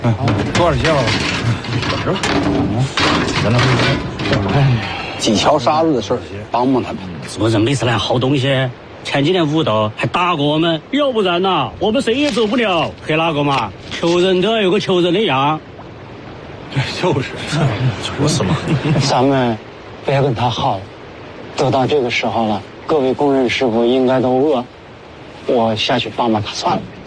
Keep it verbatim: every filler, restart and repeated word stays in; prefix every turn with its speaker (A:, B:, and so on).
A: 嗯，多少钱了？
B: 怎么着？咱那哎，
C: 技巧沙子的事儿，帮帮他们。
D: 做人没是来好东西。前几年武斗还打过我们，要不然呐，我们谁也走不了。黑哪个嘛？求人都要有个求人的样。
A: 就是，
B: 就是嘛。
E: 咱们别跟他耗了，都到这个时候了，各位工人师傅应该都饿，我下去帮帮他算了。